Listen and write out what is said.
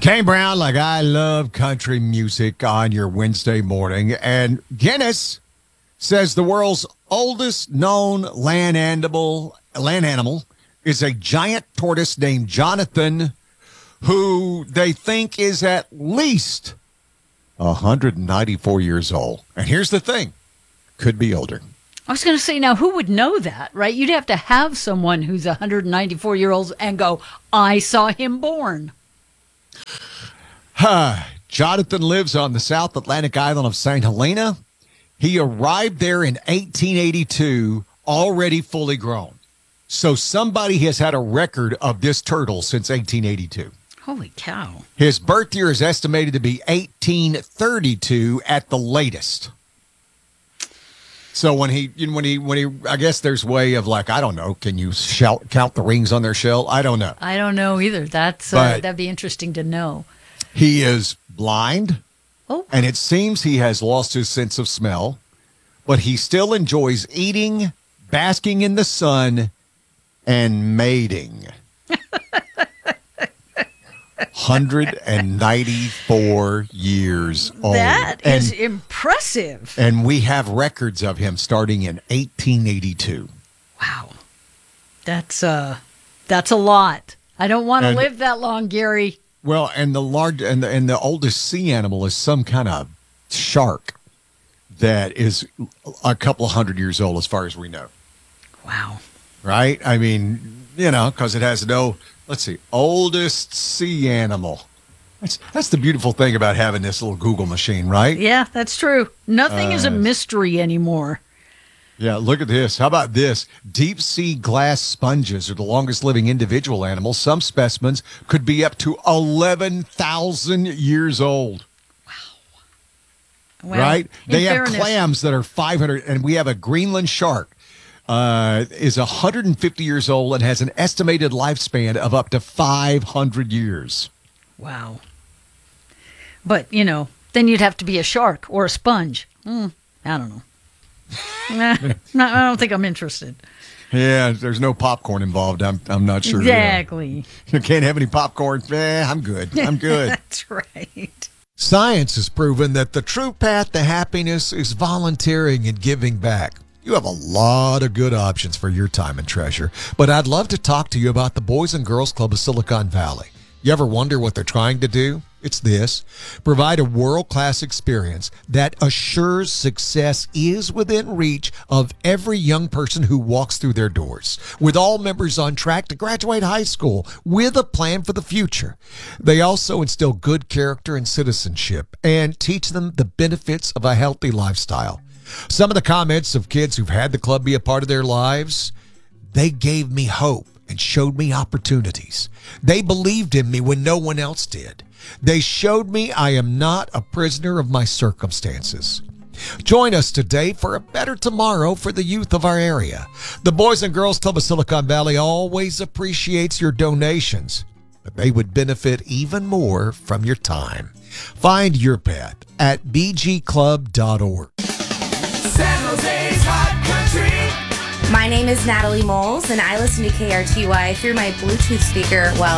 Kane Brown, like I love country music on your Wednesday morning. And Guinness says the world's oldest known land animal is a giant tortoise named Jonathan, who they think is at least 194 years old. And here's the thing, could be older. I was going to say, now, who would know that, right? You'd have to have someone who's 194-year-old and go, I saw him born. Jonathan lives on the South Atlantic island of St. Helena. He arrived there in 1882, already fully grown. So somebody has had a record of this turtle since 1882. Holy cow. His birth year is estimated to be 1832 at the latest. So when he, I guess there's a way of like, I don't know, can you count the rings on their shell? I don't know. I don't know either. That'd be interesting to know. He is blind. Oh. And it seems he has lost his sense of smell, but he still enjoys eating, basking in the sun, and mating. 194 years old. That is impressive. And we have records of him starting in 1882. Wow. That's a lot. I don't want to live that long, Gary. Well, and the oldest sea animal is some kind of shark that is a couple of 100 years old as far as we know. Wow. Right? I mean, because it has let's see, oldest sea animal. That's the beautiful thing about having this little Google machine, right? Yeah, that's true. Nothing is a mystery anymore. Yeah, look at this. How about this? Deep sea glass sponges are the longest living individual animals. Some specimens could be up to 11,000 years old. Wow. Well, right? They have fairness, clams that are 500, and we have a Greenland shark. Is 150 years old and has an estimated lifespan of up to 500 years. Wow. But, then you'd have to be a shark or a sponge. I don't know. I don't think I'm interested. Yeah, there's no popcorn involved. I'm not sure. Exactly. You can't have any popcorn. I'm good. I'm good. That's right. Science has proven that the true path to happiness is volunteering and giving back. You have a lot of good options for your time and treasure, but I'd love to talk to you about the Boys and Girls Club of Silicon Valley. You ever wonder what they're trying to do? It's this: provide a world-class experience that assures success is within reach of every young person who walks through their doors, with all members on track to graduate high school with a plan for the future. They also instill good character and citizenship and teach them the benefits of a healthy lifestyle. Some of the comments of kids who've had the club be a part of their lives: they gave me hope and showed me opportunities. They believed in me when no one else did. They showed me I am not a prisoner of my circumstances. Join us today for a better tomorrow for the youth of our area. The Boys and Girls Club of Silicon Valley always appreciates your donations, but they would benefit even more from your time. Find your pet at bgclub.org. San Jose's Hot Country. My name is Natalie Moles, and I listen to KRTY through my Bluetooth speaker while